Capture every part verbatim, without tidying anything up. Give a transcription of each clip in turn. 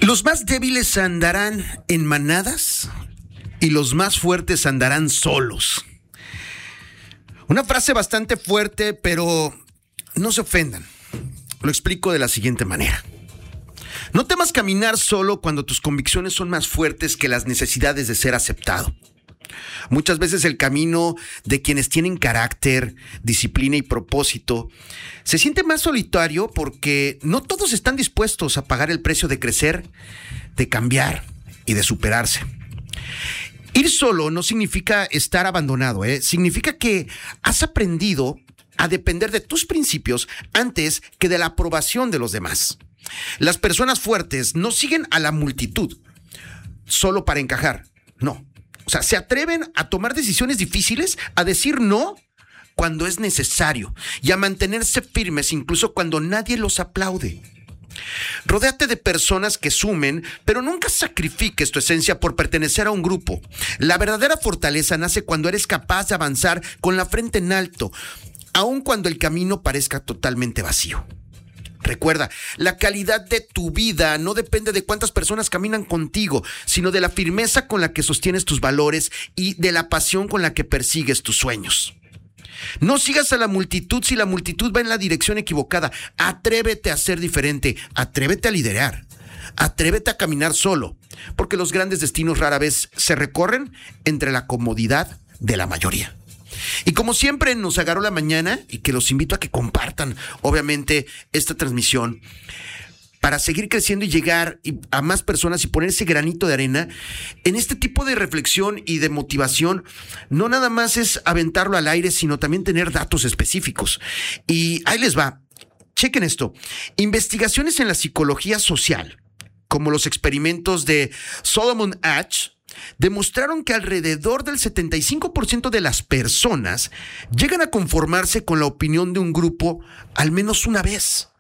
Los más débiles andarán en manadas y los más fuertes andarán solos. Una frase bastante fuerte, pero no se ofendan. Lo explico de la siguiente manera. No temas caminar solo cuando tus convicciones son más fuertes que las necesidades de ser aceptado. Muchas veces el camino de quienes tienen carácter, disciplina y propósito se siente más solitario porque no todos están dispuestos a pagar el precio de crecer, de cambiar y de superarse. Ir solo no significa estar abandonado, ¿eh? Significa que has aprendido a depender de tus principios antes que de la aprobación de los demás. Las personas fuertes no siguen a la multitud solo para encajar, no. O sea, se atreven a tomar decisiones difíciles, a decir no cuando es necesario y a mantenerse firmes incluso cuando nadie los aplaude. Rodéate de personas que sumen, pero nunca sacrifiques tu esencia por pertenecer a un grupo. La verdadera fortaleza nace cuando eres capaz de avanzar con la frente en alto, aun cuando el camino parezca totalmente vacío. Recuerda, la calidad de tu vida no depende de cuántas personas caminan contigo, sino de la firmeza con la que sostienes tus valores y de la pasión con la que persigues tus sueños. No sigas a la multitud si la multitud va en la dirección equivocada. Atrévete a ser diferente, atrévete a liderar, atrévete a caminar solo, porque los grandes destinos rara vez se recorren entre la comodidad de la mayoría. Y como siempre nos agarró la mañana y que los invito a que compartan, obviamente, esta transmisión para seguir creciendo y llegar a más personas y poner ese granito de arena en este tipo de reflexión y de motivación. No nada más es aventarlo al aire, sino también tener datos específicos. Y ahí les va. Chequen esto. Investigaciones en la psicología social, como los experimentos de Solomon Asch, demostraron que alrededor del setenta y cinco por ciento de las personas llegan a conformarse con la opinión de un grupo al menos una vez.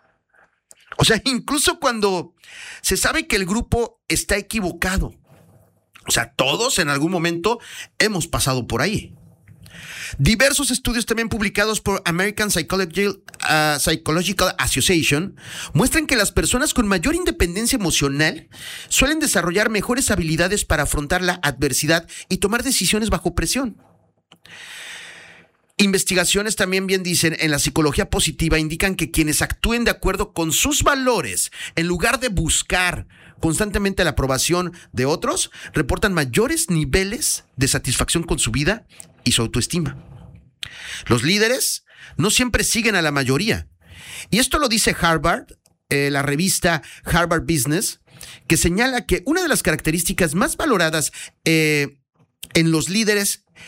O sea, incluso cuando se sabe que el grupo está equivocado. O sea, todos en algún momento hemos pasado por ahí. Diversos estudios también publicados por American Psychological, uh, Psychological Association muestran que las personas con mayor independencia emocional suelen desarrollar mejores habilidades para afrontar la adversidad y tomar decisiones bajo presión. Investigaciones también bien dicen en la psicología positiva indican que quienes actúen de acuerdo con sus valores en lugar de buscar constantemente la aprobación de otros, reportan mayores niveles de satisfacción con su vida y su autoestima. Los líderes no siempre siguen a la mayoría. Y esto lo dice Harvard, eh, la revista Harvard Business, que señala que una de las características más valoradas eh, en los líderes